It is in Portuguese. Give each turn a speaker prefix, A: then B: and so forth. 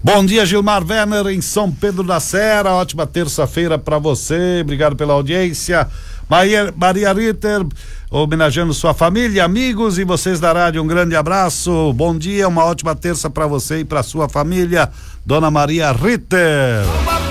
A: Bom dia, Gilmar Werner, em São Pedro da Serra. Ótima terça-feira para você. Obrigado pela audiência. Maria Ritter, homenageando sua família, amigos e vocês da rádio, um grande abraço. Bom dia, uma ótima terça para você e para sua família, Dona Maria Ritter.